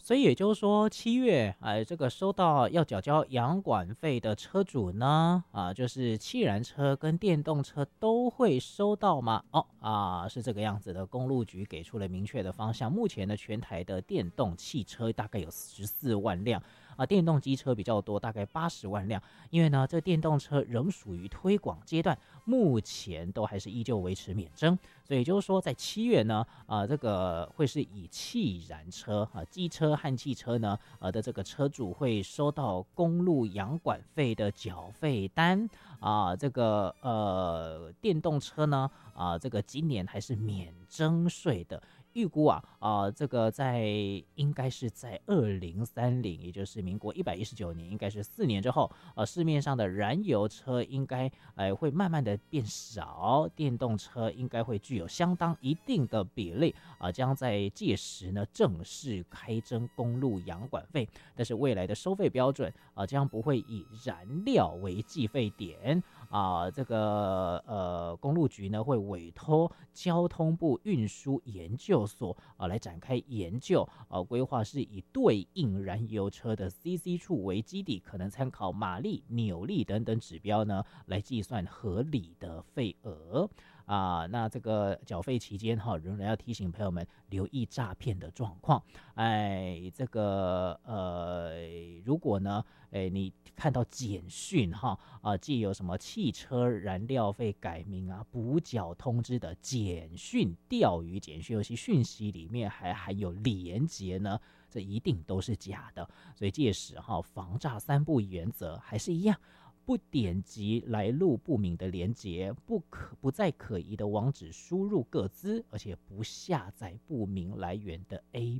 所以也就是说，7月，这个收到要缴交养管费的车主呢，就是汽燃车跟电动车都会收到吗？是这个样子的。公路局给出了明确的方向。目前呢，全台的电动汽车大概有14万辆。电动机车比较多，大概80万辆。因为呢，这电动车仍属于推广阶段，目前都还是依旧维持免征。所以就是说，在7月呢，这个会是以汽燃车机车和汽车呢，的这个车主会收到公路养管费的缴费单这个电动车呢，这个今年还是免征税的。预估这个应该是在2030，也就是民国119年，应该是4年之后，市面上的燃油车应该会慢慢的变少，电动车应该会具有相当一定的比例将在届时呢正式开征公路养管费。但是未来的收费标准将不会以燃料为计费点这个公路局呢会委托交通部运输研究所来展开研究，规划是以对应燃油车的 CC 数为基底，可能参考马力、扭力等等指标呢，来计算合理的费额。那这个缴费期间仍然要提醒朋友们留意诈骗的状况。这个如果呢，你看到简讯既有什么汽车燃料费改名补缴通知的简讯、钓鱼简讯，尤其讯息里面还含有连结呢，这一定都是假的。所以届时防诈3不原则还是一样。不点击来路不明的连结，不在可疑的网址输入个资，而且不下载不明来源的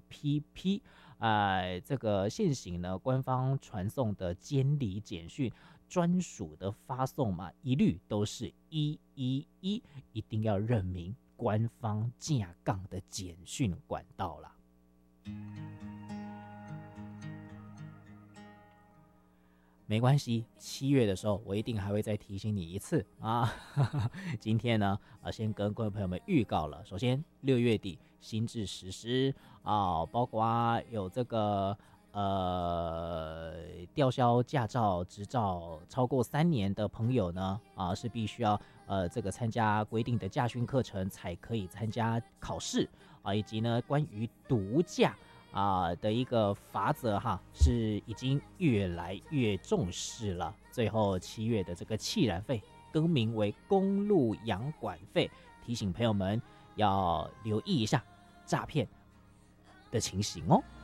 APP。这个现行呢，官方传送的监理简讯专属的发送码，一律都是111，一定要认明官方架杠的简讯管道啦。没关系，7月的时候我一定还会再提醒你一次今天呢，先跟各位朋友们预告了。首先，6月底新制实施包括有这个吊销驾照执照超过3年的朋友呢，是必须要这个参加规定的驾训课程才可以参加考试以及呢，关于毒驾的一个法则是已经越来越重视了。最后7月的这个汽燃费更名为公路养管费，提醒朋友们要留意一下诈骗的情形哦。